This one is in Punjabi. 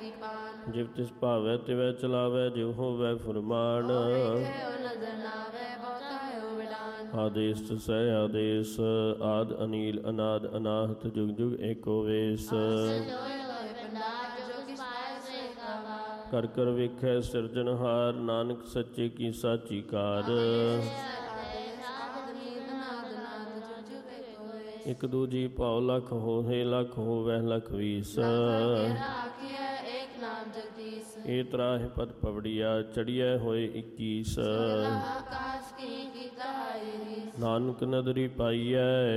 ਦੀਪਾਨ। ਜਿਵ ਤਿਸ ਭਾਵੈ ਤਿਵੈ ਚਲਾਵੈ, ਜਿਵ ਹੋਵੈ ਫੁਰਮਾਨ। ਨਜ਼ਰ ਨਾਵੈ ਬਹੁਤਾ ਹੋ ਵਿਡਾਨ। ਆਦੇਸ ਤਿਸੈ ਆਦੇਸ, ਆਦ ਅਨੀਲ ਅਨਾਦ ਅਨਾਹਤ, ਜੁਗ ਜੁਗ ਏਕੋ ਵੇਸ। ਕਰ ਕਰ ਵੇਖੈ ਸਿਰਜਣਹਾਰ, ਨਾਨਕ ਸੱਚੇ ਕੀ ਸਾਚੀ ਕਾਰ। ਇਕ ਦੂਜੀ ਭਾਉ ਲਖ ਹੋਏ, ਲਖ ਹੋਵੈ ਲਖ ਵੀਸ। ਏ ਤਰਾਹਿ ਪਦ ਪਵੜੀਆ, ਚੜੀਐ ਹੋਏ 21। ਨਾਨਕ ਨਦਰੀ ਪਾਈਐ